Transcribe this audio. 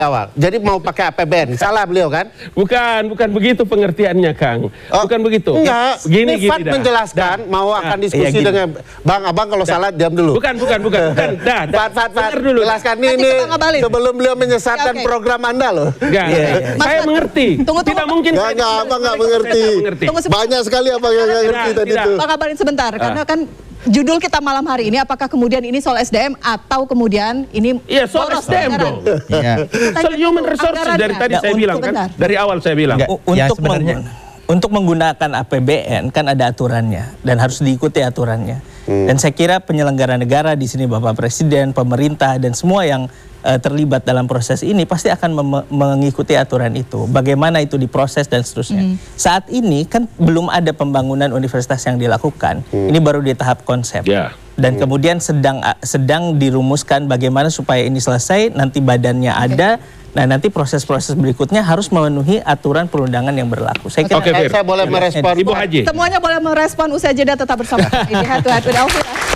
awal. Jadi mau pakai APBN, salah beliau kan? Bukan begitu pengertiannya, Kang. Bukan begitu. Enggak. Gini Fat menjelaskan mau akan diskusi dengan Bang Abang, kalau salah diam dulu. Bukan. Fat dulu. Jelaskan ini sebelum beliau menyesatkan program Anda loh. Saya mengerti. Tidak mungkin. Enggak, Abang nggak mengerti. Banyak sekali Abang yang nggak ngerti tadi itu. Bang Abalin sebentar, karena kan judul kita malam hari ini, apakah kemudian ini soal SDM atau kemudian ini soal SDM dong. Soal human resources dari tadi saya bilang kan. Dari awal saya bilang. Untuk menggunakan APBN kan ada aturannya dan harus diikuti aturannya. Dan saya kira penyelenggara negara di sini, Bapak Presiden, pemerintah dan semua yang terlibat dalam proses ini pasti akan mengikuti aturan itu. Bagaimana itu diproses dan seterusnya. Saat ini kan belum ada pembangunan universitas yang dilakukan. Ini baru di tahap konsep. Dan kemudian sedang dirumuskan bagaimana supaya ini selesai, nanti badannya ada. Nah, nanti proses-proses berikutnya harus memenuhi aturan perundangan yang berlaku. Saya kira saya boleh merespon Ibu Haji. Semuanya boleh merespon, usai jeda tetap bersama kami di Head to Head with Elvira.